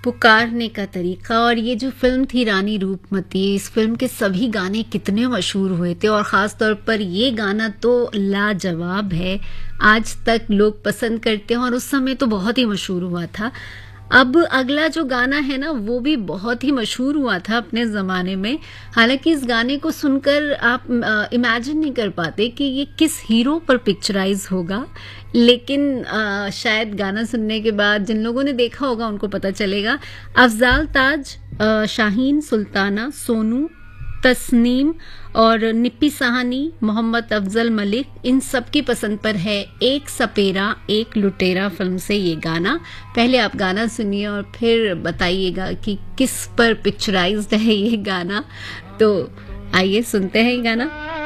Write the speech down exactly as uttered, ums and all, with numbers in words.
पुकारने का तरीका और ये जो फ़िल्म थी रानी रूपमती, इस फ़िल्म के सभी गाने कितने मशहूर हुए थे और ख़ास तौर पर ये गाना तो लाजवाब है। आज तक लोग पसंद करते हैं और उस समय तो बहुत ही मशहूर हुआ था। अब अगला जो गाना है ना वो भी बहुत ही मशहूर हुआ था अपने ज़माने में। हालाँकि इस गाने को सुनकर आप इमेजिन नहीं कर पाते कि ये किस हीरो पर पिक्चराइज़ होगा, लेकिन अ, शायद गाना सुनने के बाद जिन लोगों ने देखा होगा उनको पता चलेगा। अफ़ज़ाल ताज, अ, शाहीन सुल्ताना, सोनू, तस्नीम और निप्पी साहनी, मोहम्मद अफजल मलिक, इन सब की पसंद पर है एक सपेरा एक लुटेरा फिल्म से ये गाना। पहले आप गाना सुनिए और फिर बताइएगा कि किस पर पिक्चराइज्ड है ये गाना। तो आइए सुनते हैं ये गाना।